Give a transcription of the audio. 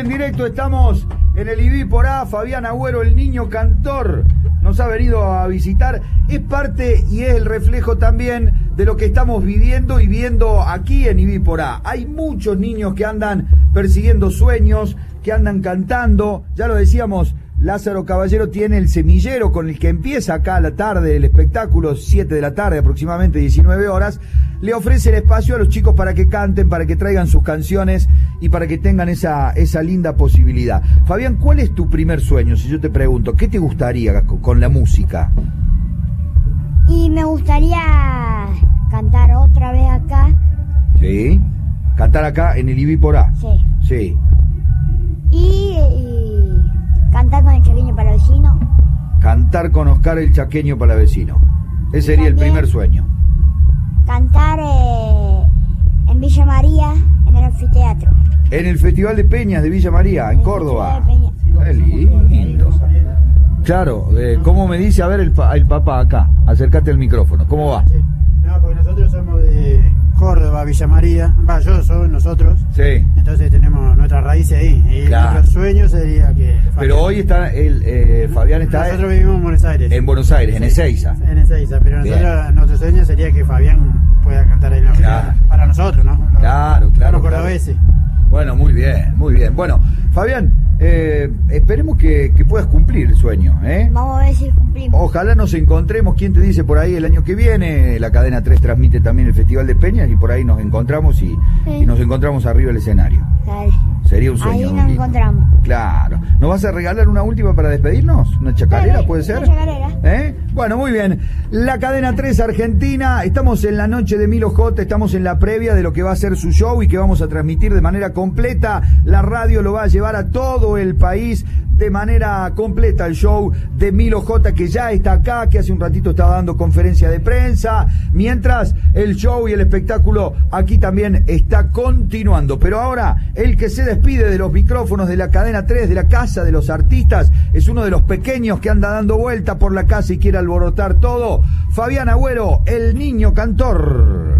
en directo, estamos en el IBI por A. Fabián Agüero, el niño cantor, nos ha venido a visitar. Es parte y es el reflejo también de lo que estamos viviendo y viendo aquí en IBI por A. Hay muchos niños que andan persiguiendo sueños, que andan cantando. Ya lo decíamos, Lázaro Caballero tiene el semillero con el que empieza acá a la tarde el espectáculo, 7 de la tarde, aproximadamente 19 horas. Le ofrece el espacio a los chicos para que canten, para que traigan sus canciones y para que tengan esa linda posibilidad. Fabián, ¿cuál es tu primer sueño? Si yo te pregunto, ¿qué te gustaría con la música? Y me gustaría cantar otra vez acá. Sí, cantar acá en el IBI por A. Sí. Sí. Y cantar con el Chaqueño Palavecino. Cantar con Oscar el Chaqueño Palavecino. Ese sería el primer sueño. Cantar en Villa María, en el anfiteatro. En el Festival de Peñas de Villa María, en Córdoba. Qué lindo. Claro, ¿cómo me dice? A ver el papá acá, acércate al micrófono, ¿cómo va? Sí. No, porque nosotros somos de Córdoba, Villa María, yo soy nosotros. Sí. Entonces tenemos nuestras raíces ahí. Y claro. Nuestro sueño sería que... Pero hoy está Fabián está... Nosotros vivimos en Buenos Aires. En Buenos Aires, sí. En Ezeiza. En Ezeiza, pero nosotros, nuestro sueño sería que Fabián pueda cantar ahí en la claro. Para nosotros, ¿no? Claro. Los cordobeses. Bueno, muy bien, muy bien. Bueno, Fabián, esperemos que puedas cumplir el sueño, ¿eh? Vamos a ver si cumplimos. Ojalá nos encontremos, ¿quién te dice por ahí el año que viene? La cadena 3 transmite también el Festival de Peñas y por ahí nos encontramos y nos encontramos arriba del escenario. Dale. Sería un sueño. Ahí nos encontramos. Claro. ¿Nos vas a regalar una última para despedirnos? ¿Una chacarera, Dale, puede ser? Una chacarera. Bueno, muy bien. La cadena 3 Argentina, estamos en la noche de Milo J, estamos en la previa de lo que va a ser su show y que vamos a transmitir de manera completa. La radio lo va a llevar a todo el país de manera completa el show de Milo J, que ya está acá, que hace un ratito estaba dando conferencia de prensa, mientras el show y el espectáculo aquí también está continuando. Pero ahora, el que se despide de los micrófonos de la cadena 3, de la casa de los artistas, es uno de los pequeños que anda dando vuelta por la casa y quiere alborotar todo. Fabián Agüero, el niño cantor.